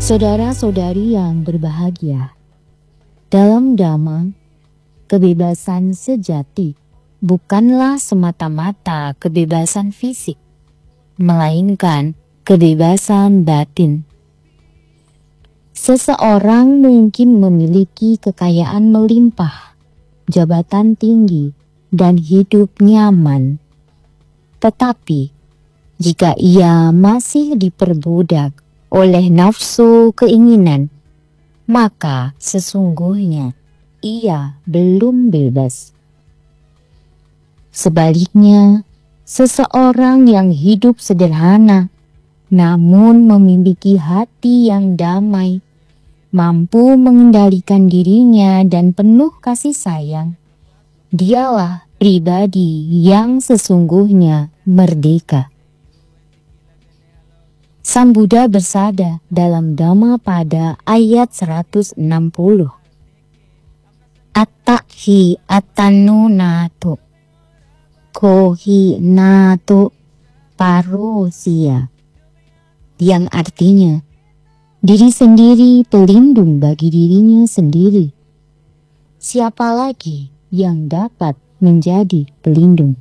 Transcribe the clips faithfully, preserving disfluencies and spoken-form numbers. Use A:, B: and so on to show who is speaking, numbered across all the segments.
A: Saudara-saudari yang berbahagia, dalam Dhamma, kebebasan sejati bukanlah semata-mata kebebasan fisik, melainkan kebebasan batin. Seseorang mungkin memiliki kekayaan melimpah, jabatan tinggi, dan hidup nyaman. Tetapi, jika ia masih diperbudak oleh nafsu keinginan, maka sesungguhnya ia belum bebas. Sebaliknya, seseorang yang hidup sederhana namun memiliki hati yang damai, mampu mengendalikan dirinya dan penuh kasih sayang, dialah pribadi yang sesungguhnya merdeka. Sang Buddha bersabda dalam Dhammapada ayat seratus enam puluh, Attahi atanu natu, kohi natu parusia, yang artinya, diri sendiri pelindung bagi dirinya sendiri. Siapa lagi yang dapat menjadi pelindung?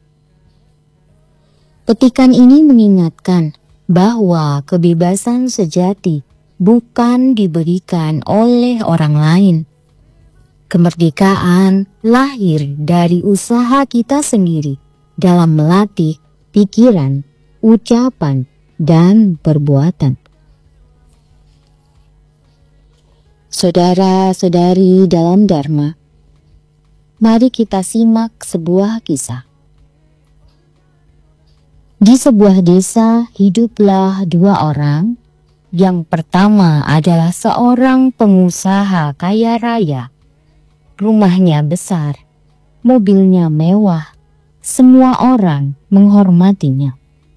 A: Petikan ini mengingatkan bahwa kebebasan sejati bukan diberikan oleh orang lain. Kemerdekaan lahir dari usaha kita sendiri dalam melatih pikiran, ucapan, dan perbuatan. Saudara-saudari dalam Dharma, mari kita simak sebuah kisah. Di sebuah desa hiduplah dua orang. Yang pertama adalah seorang pengusaha kaya raya. Rumahnya besar, mobilnya mewah, semua orang menghormatinya.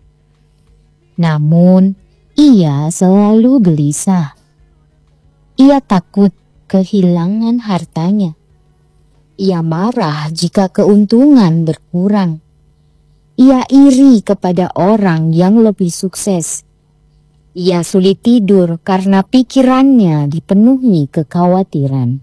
A: Namun, ia selalu gelisah. Ia takut kehilangan hartanya. Ia marah jika keuntungan berkurang. Ia iri kepada orang yang lebih sukses. Ia sulit tidur karena pikirannya dipenuhi kekhawatiran.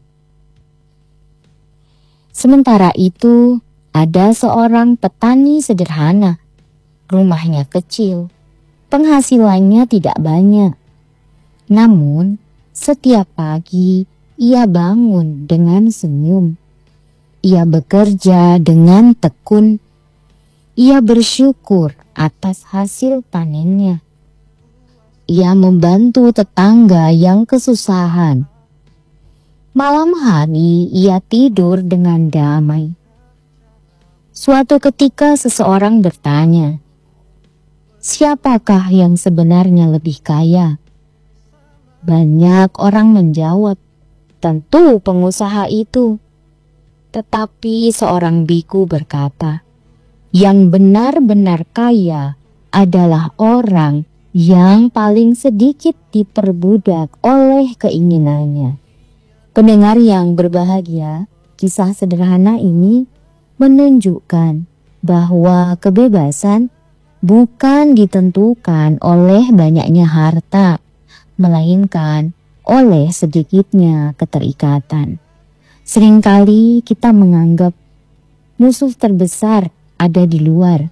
A: Sementara itu, ada seorang petani sederhana. Rumahnya kecil, penghasilannya tidak banyak. Namun, setiap pagi ia bangun dengan senyum. Ia bekerja dengan tekun. Ia bersyukur atas hasil panennya. Ia membantu tetangga yang kesusahan. Malam hari ia tidur dengan damai. Suatu ketika seseorang bertanya, siapakah yang sebenarnya lebih kaya? Banyak orang menjawab, tentu pengusaha itu. Tetapi seorang biku berkata, yang benar-benar kaya adalah orang yang paling sedikit diperbudak oleh keinginannya. Pendengar yang berbahagia, kisah sederhana ini menunjukkan bahwa kebebasan bukan ditentukan oleh banyaknya harta, melainkan oleh sedikitnya keterikatan. Seringkali kita menganggap musuh terbesar ada di luar.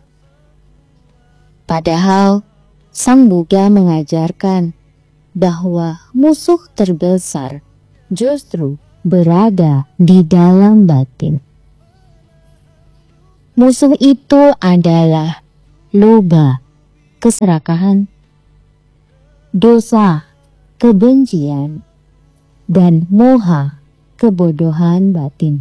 A: Padahal Sang Buddha mengajarkan bahwa musuh terbesar justru berada di dalam batin. Musuh itu adalah loba, keserakahan, dosa, kebencian, dan moha, kebodohan batin.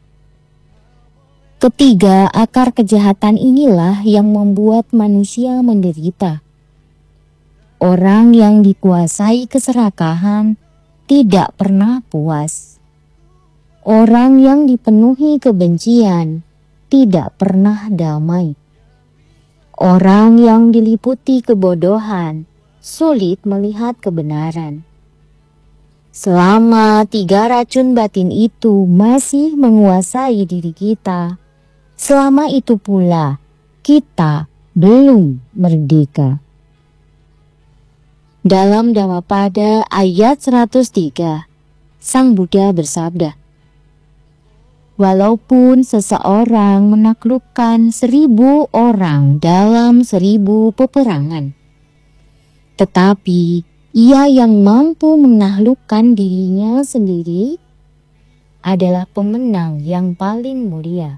A: Ketiga akar kejahatan inilah yang membuat manusia menderita. Orang yang dikuasai keserakahan tidak pernah puas. Orang yang dipenuhi kebencian tidak pernah damai. Orang yang diliputi kebodohan sulit melihat kebenaran. Selama tiga racun batin itu masih menguasai diri kita, selama itu pula kita belum merdeka. Dalam Dhammapada ayat seratus tiga, Sang Buddha bersabda, walaupun seseorang menaklukkan seribu orang dalam seribu peperangan, tetapi ia yang mampu menaklukkan dirinya sendiri adalah pemenang yang paling mulia.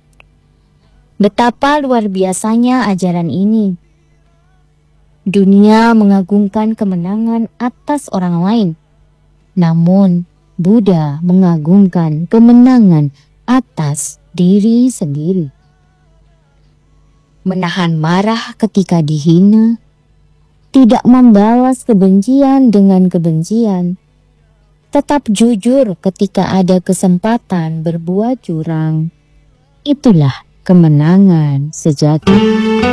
A: Betapa luar biasanya ajaran ini. Dunia mengagungkan kemenangan atas orang lain, namun Buddha mengagungkan kemenangan atas diri sendiri. Menahan marah ketika dihina, tidak membalas kebencian dengan kebencian, tetap jujur ketika ada kesempatan berbuat curang. Itulah kemenangan sejati.